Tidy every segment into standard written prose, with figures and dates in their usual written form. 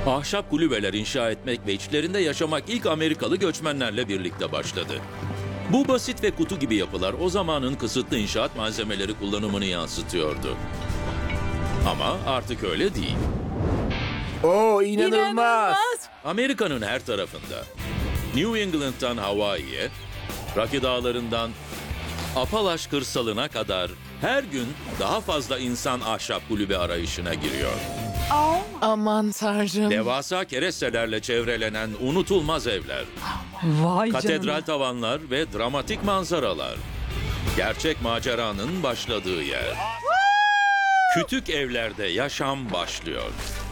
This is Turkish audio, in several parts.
Ahşap kulübeler inşa etmek ve içlerinde yaşamak ilk Amerikalı göçmenlerle birlikte başladı. Bu basit ve kutu gibi yapılar o zamanın kısıtlı inşaat malzemeleri kullanımını yansıtıyordu. Ama artık öyle değil. Oo, inanılmaz. Amerika'nın her tarafında, New England'dan Hawaii'ye, Rocky Dağları'ndan Apalaş kırsalına kadar her gün daha fazla insan ahşap kulübe arayışına giriyor. Aman tanrım. Devasa kerestelerle çevrelenen unutulmaz evler, Vay katedral canına. tavanlar ve dramatik manzaralar. Gerçek maceranın başladığı yer. Kütük evlerde yaşam başlıyor.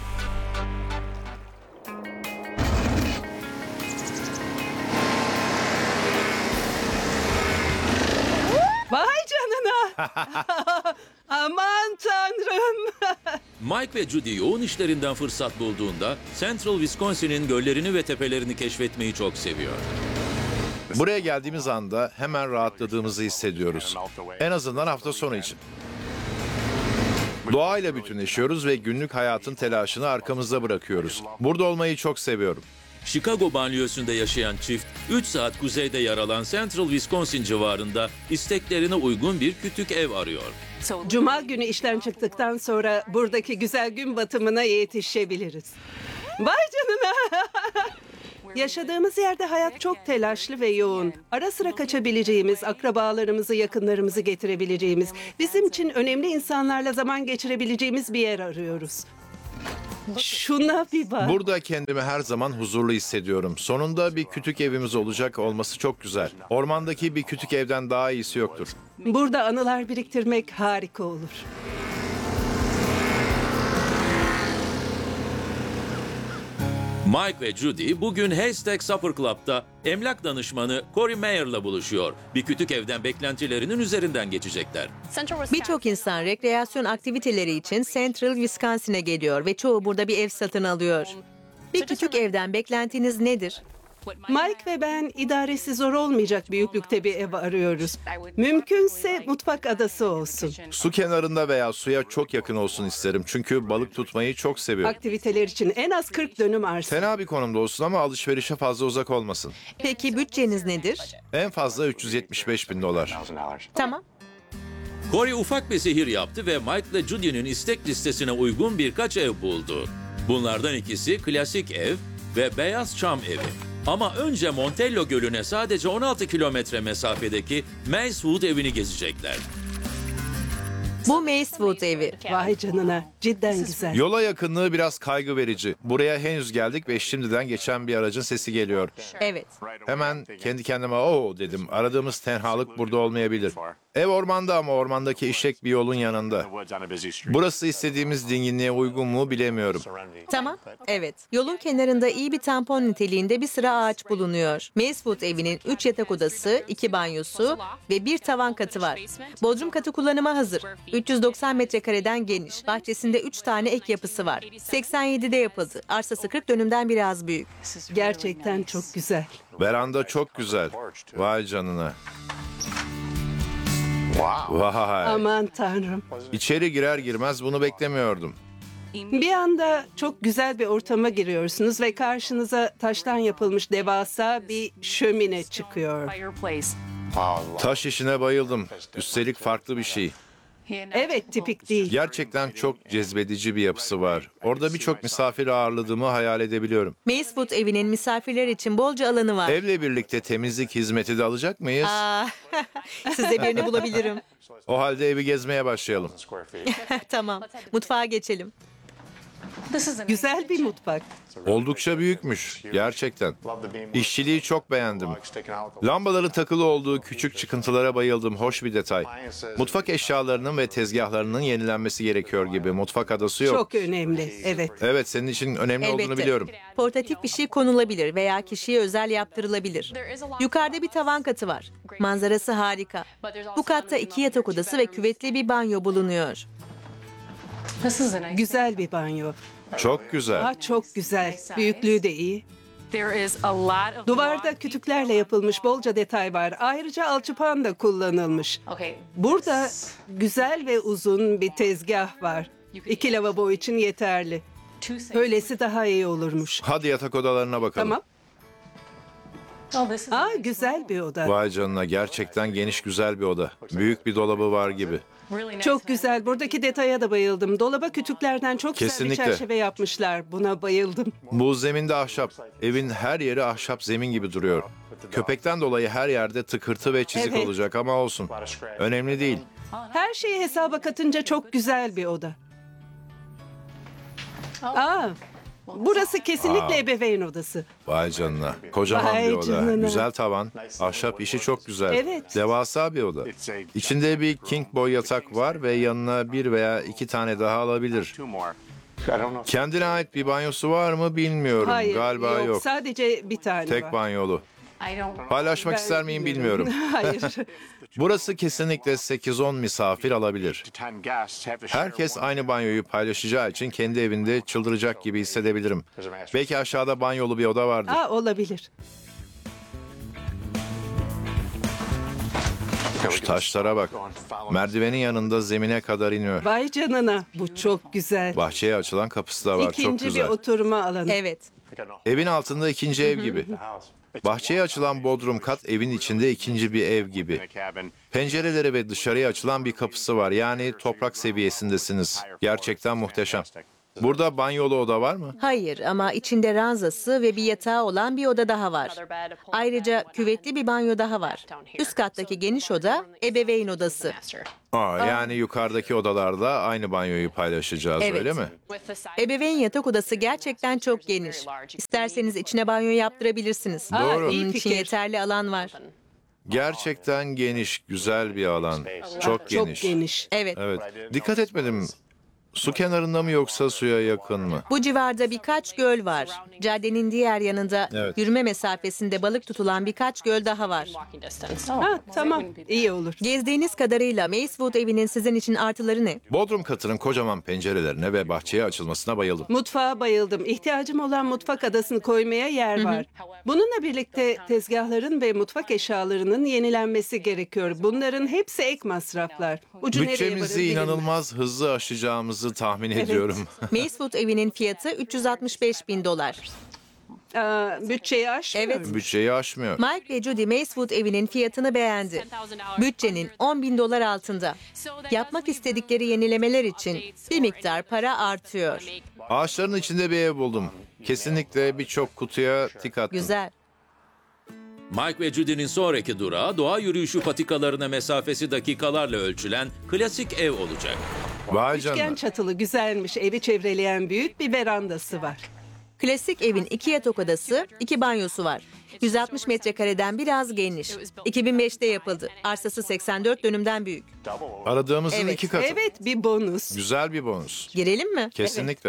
Vay canına. Aman tanrım. Mike ve Judy yoğun işlerinden fırsat bulduğunda Central Wisconsin'in göllerini ve tepelerini keşfetmeyi çok seviyor. Buraya geldiğimiz anda hemen rahatladığımızı hissediyoruz. En azından hafta sonu için. Doğayla bütünleşiyoruz ve günlük hayatın telaşını arkamızda bırakıyoruz. Burada olmayı çok seviyorum. Chicago banliyösünde yaşayan çift, 3 saat kuzeyde yer alan Central Wisconsin civarında isteklerine uygun bir kütük ev arıyor. Cuma günü işten çıktıktan sonra buradaki güzel gün batımına yetişebiliriz. Vay canına. Yaşadığımız yerde hayat çok telaşlı ve yoğun. Ara sıra kaçabileceğimiz, akrabalarımızı, yakınlarımızı getirebileceğimiz, bizim için önemli insanlarla zaman geçirebileceğimiz bir yer arıyoruz. Şuna bir bak. Burada kendimi her zaman huzurlu hissediyorum. Sonunda bir kütük evimiz olacak olması çok güzel. Ormandaki bir kütük evden daha iyisi yoktur. Burada anılar biriktirmek harika olur. Mike ve Judy bugün Haystack Supper Club'da emlak danışmanı Corey Mayer'la buluşuyor. Bir kütük evden beklentilerinin üzerinden geçecekler. Birçok insan rekreasyon aktiviteleri için Central Wisconsin'e geliyor ve çoğu burada bir ev satın alıyor. Bir küçük evden beklentiniz nedir? Mike ve ben idaresi zor olmayacak büyüklükte bir ev arıyoruz. Mümkünse mutfak adası olsun. Su kenarında veya suya çok yakın olsun isterim. Çünkü balık tutmayı çok seviyorum. Aktiviteler için en az 40 dönüm arsa. Fena bir konumda olsun ama alışverişe fazla uzak olmasın. Peki bütçeniz nedir? En fazla $375.000. Tamam. Corey ufak bir sihir yaptı ve Mike ile Judy'nin istek listesine uygun birkaç ev buldu. Bunlardan ikisi klasik ev ve beyaz çam evi. Ama önce Montello Gölü'ne sadece 16 kilometre mesafedeki Macewood evini gezecekler. Bu Macewood evi. Vay canına, cidden güzel. Yola yakınlığı biraz kaygı verici. Buraya henüz geldik ve şimdiden geçen bir aracın sesi geliyor. Evet. Hemen kendi kendime "Oo" dedim. Aradığımız tenhalık burada olmayabilir. Ev ormanda ama ormandaki işlek bir yolun yanında. Burası istediğimiz dinginliğe uygun mu bilemiyorum. Tamam. Evet. Yolun kenarında iyi bir tampon niteliğinde bir sıra ağaç bulunuyor. Macewood evinin 3 yatak odası, 2 banyosu ve bir tavan katı var. Bodrum katı kullanıma hazır. 390 metrekareden geniş. Bahçesinde 3 tane ek yapısı var. 87'de yapıldı. Arsası 40 dönümden biraz büyük. Gerçekten çok güzel. Veranda çok güzel. Vay canına. Vay. Aman tanrım. İçeri girer girmez bunu beklemiyordum. Bir anda çok güzel bir ortama giriyorsunuz ve karşınıza taştan yapılmış devasa bir şömine çıkıyor. Taş işine bayıldım. Üstelik farklı bir şey. Evet, tipik değil. Gerçekten çok cezbedici bir yapısı var. Orada birçok misafir ağırladığımı hayal edebiliyorum. Macewood evinin misafirler için bolca alanı var. Evle birlikte temizlik hizmeti de alacak mıyız? Aa, size birini bulabilirim. O halde evi gezmeye başlayalım. Tamam. Mutfağa geçelim. Güzel bir mutfak. Oldukça büyükmüş, gerçekten. İşçiliği çok beğendim. Lambaların takılı olduğu küçük çıkıntılara bayıldım, hoş bir detay. Mutfak eşyalarının ve tezgahlarının yenilenmesi gerekiyor gibi. Mutfak adası yok. Çok önemli, evet. Evet, senin için önemli olduğunu Elbette. biliyorum. Portatif bir şey konulabilir veya kişiye özel yaptırılabilir. Yukarıda bir tavan katı var. Manzarası harika. Bu katta 2 yatak odası ve küvetli bir banyo bulunuyor. Güzel bir banyo. Çok güzel. Çok güzel. Büyüklüğü de iyi. Duvarda kütüklerle yapılmış bolca detay var. Ayrıca alçıpan da kullanılmış. Burada güzel ve uzun bir tezgah var. 2 lavabo için yeterli. Böylesi daha iyi olurmuş. Hadi yatak odalarına bakalım. Tamam. Aa, güzel bir oda. Vay canına, gerçekten geniş güzel bir oda. Büyük bir dolabı var gibi. Çok güzel. Buradaki detaya da bayıldım. Dolaba kütüklerden çok güzel bir Kesinlikle. çerçeve yapmışlar. Buna bayıldım. Bu zeminde ahşap. Evin her yeri ahşap zemin gibi duruyor. Köpekten dolayı her yerde tıkırtı ve çizik Evet. olacak ama olsun. Önemli değil. Her şeyi hesaba katınca çok güzel bir oda. Aa, burası kesinlikle ebeveyn odası. Vay canına. Kocaman Vay bir oda. canına. Güzel tavan. Ahşap işi çok güzel. Evet. Devasa bir oda. İçinde bir king boy yatak var ve yanına bir veya iki tane daha alabilir. Kendine ait bir banyosu var mı bilmiyorum. Hayır, Galiba yok. Sadece bir tane Tek var. banyolu. Paylaşmak Ben ister miyim bilmiyorum. Hayır. Burası kesinlikle 8-10 misafir alabilir. Herkes aynı banyoyu paylaşacağı için kendi evinde çıldıracak gibi hissedebilirim. Belki aşağıda banyolu bir oda vardır. Aa, olabilir. Şu taşlara bak. Merdivenin yanında zemine kadar iniyor. Vay canına. Bu çok güzel. Bahçeye açılan kapısı da var. Çok İkinci bir güzel. oturma alanı. Evet. Evin altında ikinci ev gibi. Bahçeye açılan bodrum kat evin içinde ikinci bir ev gibi. Pencereleri ve dışarıya açılan bir kapısı var. Yani toprak seviyesindesiniz. Gerçekten muhteşem. Burada banyolu oda var mı? Hayır ama içinde ranzası ve bir yatağı olan bir oda daha var. Ayrıca küvetli bir banyo daha var. Üst kattaki geniş oda ebeveyn odası. Yani yukarıdaki odalarda aynı banyoyu paylaşacağız, Evet. öyle mi? Ebeveyn yatak odası gerçekten çok geniş. İsterseniz içine banyo yaptırabilirsiniz. Doğru. iyi Bunun için fikir. yeterli alan var. Gerçekten geniş, güzel bir alan. Çok Çok geniş. geniş. Evet. Evet. Dikkat etmedim. Su kenarında mı yoksa suya yakın mı? Bu civarda birkaç göl var. Caddenin diğer yanında Evet. yürüme mesafesinde balık tutulan birkaç göl daha var. Ha, tamam. İyi olur. Gezdiğiniz kadarıyla Macewood evinin sizin için artıları ne? Bodrum katının kocaman pencerelerine ve bahçeye açılmasına bayıldım. Mutfağa bayıldım. İhtiyacım olan mutfak adasını koymaya yer var. Bununla birlikte tezgahların ve mutfak eşyalarının yenilenmesi gerekiyor. Bunların hepsi ek masraflar. Ucu nereye varır Bütçemizi bilinmez. inanılmaz hızlı aşacağımızı tahmin ediyorum. Macewood evinin fiyatı $365.000. Bütçeyi aşmıyor. Evet. Bütçeyi aşmıyor. Mike ve Judy Macewood evinin fiyatını beğendi. Bütçenin $10.000 altında. Yapmak istedikleri yenilemeler için bir miktar para artıyor. Ağaçların içinde bir ev buldum. Kesinlikle birçok kutuya tik attım. Güzel. Mike ve Judy'nin sonraki durağı doğa yürüyüşü patikalarına mesafesi dakikalarla ölçülen klasik ev olacak. Vay Üçgen canına. çatılı güzelmiş. Evi çevreleyen büyük bir verandası var. Klasik evin 2 yatak odası, 2 banyosu var. 160 metrekareden biraz geniş. 2005'te yapıldı. Arsası 84 dönümden büyük. Aradığımızın Evet. 2 katı. Evet, bir bonus. Güzel bir bonus. Girelim mi? Kesinlikle.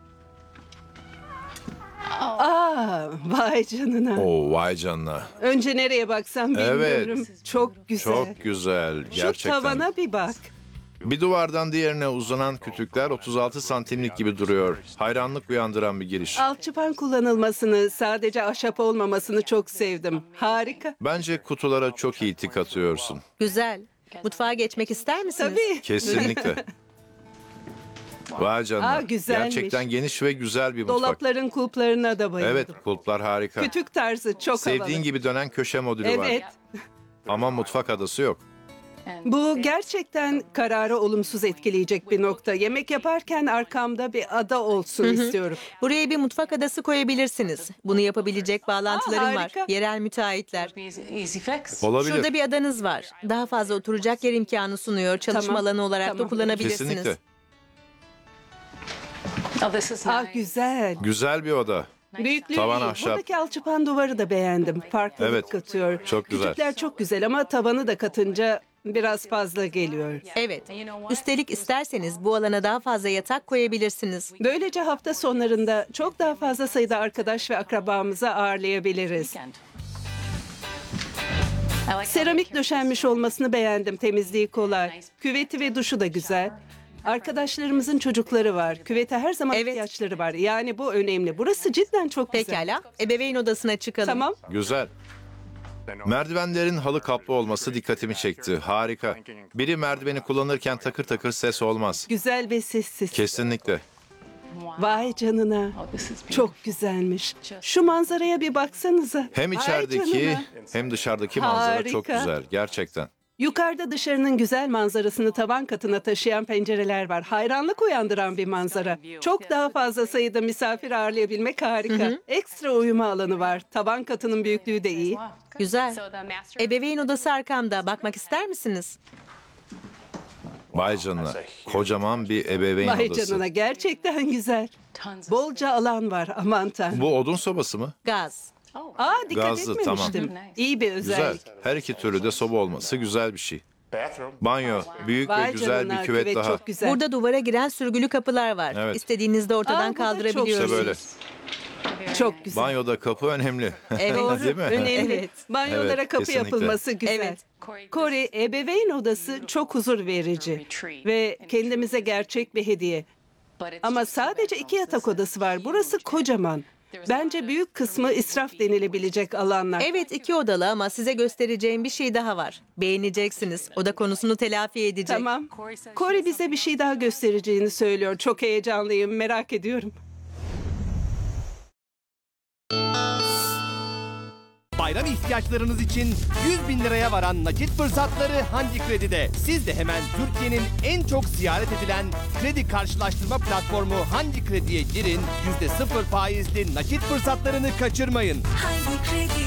Vay canına. Oo, vay canına. Önce nereye baksam bilmiyorum. Evet. Çok güzel. Çok güzel. Şu Gerçekten. tavana bir bak. Bir duvardan diğerine uzanan kütükler 36 santimlik gibi duruyor. Hayranlık uyandıran bir giriş. Alçıpan kullanılmasını, sadece ahşap olmamasını çok sevdim. Harika. Bence kutulara çok iyi tik atıyorsun. Güzel. Mutfağa geçmek ister misiniz? Tabii. Kesinlikle. Vay canına. Güzelmiş. Gerçekten geniş ve güzel bir mutfak. Dolapların kulplarına da bayıldım. Evet, kulplar harika. Kütük tarzı çok Sevdiğin havalı. gibi dönen köşe modülü Evet. var. Ama mutfak adası yok. Bu gerçekten kararı olumsuz etkileyecek bir nokta. Yemek yaparken arkamda bir ada olsun istiyorum. Buraya bir mutfak adası koyabilirsiniz. Bunu yapabilecek bağlantılarım var. harika. Yerel müteahhitler. Olabilir. Şurada bir adanız var. Daha fazla oturacak yer imkanı sunuyor. Çalışma Tamam, alanı olarak da tamam. kullanabilirsiniz. Kesinlikle. Güzel. Güzel bir oda. Büyüklüğü Tavan iyi. ahşap. Buradaki alçıpan duvarı da beğendim. Farklılık Evet, katıyor. çok güzel. Kütükler çok güzel ama tavanı da katınca biraz fazla geliyor. Evet. Üstelik isterseniz bu alana daha fazla yatak koyabilirsiniz. Böylece hafta sonlarında çok daha fazla sayıda arkadaş ve akrabamızı ağırlayabiliriz. Seramik döşenmiş olmasını beğendim. Temizliği kolay. Küveti ve duşu da güzel. Arkadaşlarımızın çocukları var. Küvete her zaman Evet. ihtiyaçları var. Yani bu önemli. Burası cidden çok güzel. Pekala. Ebeveyn odasına çıkalım. Tamam. Güzel. Merdivenlerin halı kaplı olması dikkatimi çekti. Harika. Biri merdiveni kullanırken takır takır ses olmaz. Güzel ve sessiz. Kesinlikle. Vay canına. Çok güzelmiş. Şu manzaraya bir baksanıza. Hem Vay içerideki canına. hem dışarıdaki manzara çok Harika. güzel gerçekten. Yukarıda dışarının güzel manzarasını tavan katına taşıyan pencereler var. Hayranlık uyandıran bir manzara. Çok daha fazla sayıda misafir ağırlayabilmek harika. Ekstra uyuma alanı var. Tavan katının büyüklüğü de iyi. Güzel. Ebeveyn odası arkamda. Bakmak ister misiniz? Vay canına. Kocaman bir ebeveyn Vay odası. canına, gerçekten güzel. Bolca alan var, aman tanrım. Bu odun sobası mı? Gaz. Dikkat Gazlı, etmemiştim. İyi bir Güzel. özellik. Her iki türlü de soba olması güzel bir şey. Banyo, büyük ve Vay güzel canına, bir küvet daha. çok güzel. Burada duvara giren sürgülü kapılar var. Evet. İstediğinizde ortadan Bu da çok kaldırabiliyorsunuz. İşte böyle. Çok güzel. Banyoda kapı önemli. Evet. Doğru, Değil mi? önemli. Evet. Banyolara Evet, kapı kesinlikle. yapılması güzel. Evet. Corey, ebeveyn odası çok huzur verici ve kendimize gerçek bir hediye. Ama sadece 2 yatak odası var. Burası kocaman. Bence büyük kısmı israf denilebilecek alanlar. Evet, 2 odalı ama size göstereceğim bir şey daha var. Beğeneceksiniz. Oda konusunu telafi edecek. Tamam. Corey bize bir şey daha göstereceğini söylüyor. Çok heyecanlıyım, merak ediyorum. Bayram ihtiyaçlarınız için 100 bin liraya varan nakit fırsatları Hangi Kredi'de. Siz de hemen Türkiye'nin en çok ziyaret edilen kredi karşılaştırma platformu Hangi Kredi'ye girin, %0 faizli nakit fırsatlarını kaçırmayın. Hangi kredi?